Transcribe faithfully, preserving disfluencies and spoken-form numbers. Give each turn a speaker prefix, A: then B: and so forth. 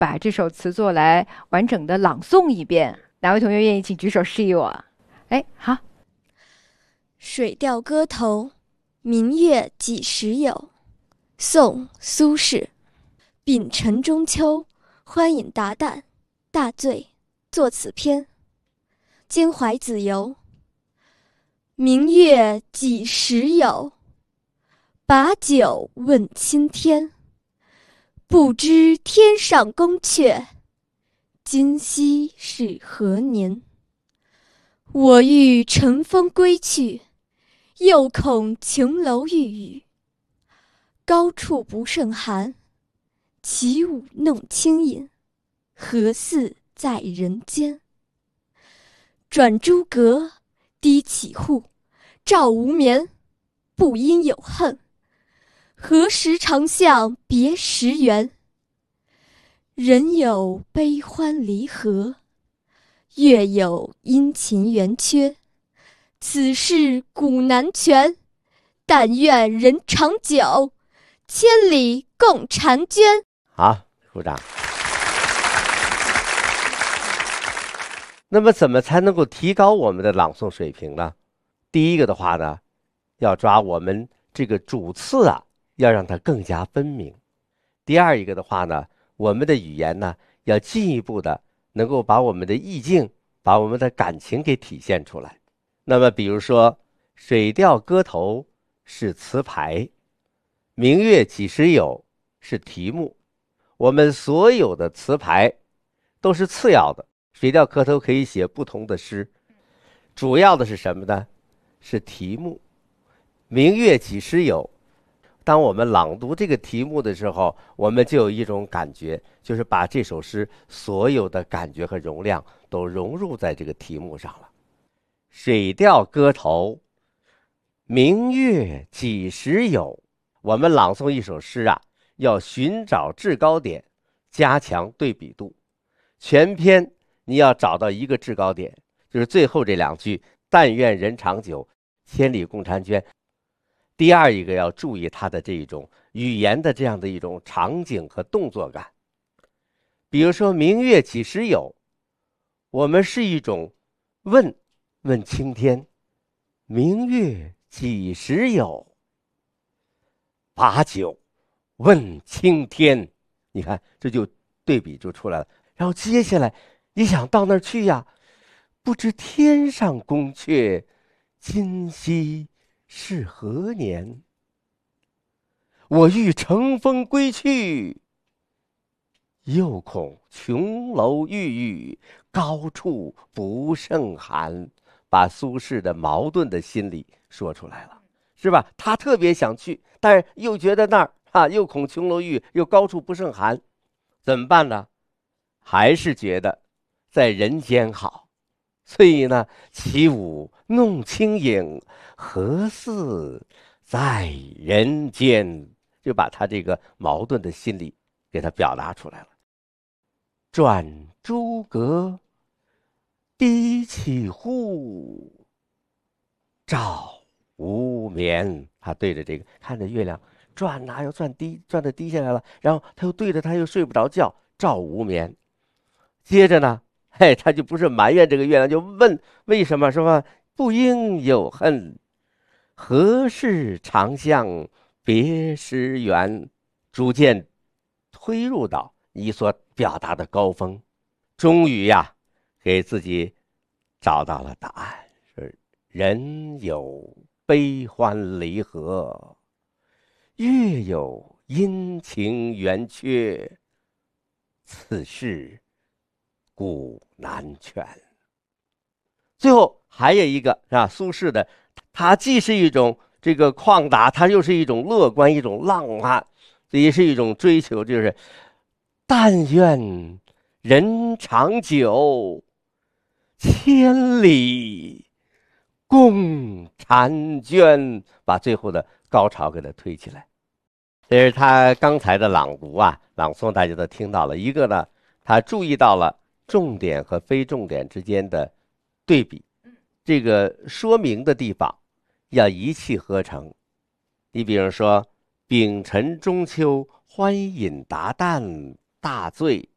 A: 把这首词作来完整的朗诵一遍？哪位同学愿意请举手示意我？哎，好。
B: 水调歌头，明月几时有？宋·苏轼。丙辰中秋，欢饮达旦，大醉，作此篇。兼怀子由，明月几时有？把酒问青天。不知天上宫阙，今夕是何年？我欲乘风归去，又恐琼楼玉宇。高处不胜寒，起舞弄清影，何似在人间？转朱阁，低绮户，照无眠，不应有恨。何时长向别时圆？人有悲欢离合，月有阴晴圆缺。此事古难全，但愿人长久，千里共婵娟。
C: 好，鼓掌。那么怎么才能够提高我们的朗诵水平呢？第一个的话呢，要抓我们这个主次啊，要让它更加分明。第二一个的话呢，我们的语言呢，要进一步的能够把我们的意境，把我们的感情给体现出来。那么比如说水调歌头是词牌，明月几时有是题目。我们所有的词牌都是次要的，水调歌头可以写不同的诗，主要的是什么呢？是题目。明月几时有，当我们朗读这个题目的时候，我们就有一种感觉，就是把这首诗所有的感觉和容量都融入在这个题目上了。水调歌头，明月几时有。我们朗诵一首诗啊，要寻找制高点，加强对比度。全篇你要找到一个制高点，就是最后这两句，但愿人长久，千里共婵娟。第二一个要注意它的这一种语言的这样的一种场景和动作感。比如说明月几时有，我们是一种问，问青天，明月几时有？把酒问青天，你看这就对比就出来了。然后接下来你想到那儿去呀，不知天上宫阙，今夕是何年？我欲乘风归去，又恐琼楼玉宇，高处不胜寒。把苏轼的矛盾的心理说出来了，是吧？他特别想去，但是又觉得那儿啊，又恐琼楼玉宇，又高处不胜寒，怎么办呢？还是觉得在人间好，所以呢，起舞弄清影，何似在人间，就把他这个矛盾的心理给他表达出来了。转朱阁，低绮户，照无眠。他对着这个看着月亮转哪又转低，转的低下来了，然后他又对着他又睡不着觉，照无眠。接着呢，嘿，他就不是埋怨这个月亮，就问为什么，是吧？不应有恨，何事长向别时圆？逐渐推入到你所表达的高峰，终于呀，给自己找到了答案，是人有悲欢离合，月有阴晴圆缺，此事古难全。最后还有一个是吧？苏轼的，他既是一种这个旷达，他又是一种乐观，一种浪漫，也是一种追求，就是但愿人长久，千里共婵娟，把最后的高潮给它推起来。这是他刚才的朗读啊，朗诵大家都听到了。一个呢，他注意到了重点和非重点之间的对比，这个说明的地方要一气呵成。你比如说，丙辰中秋，欢饮达旦，大醉，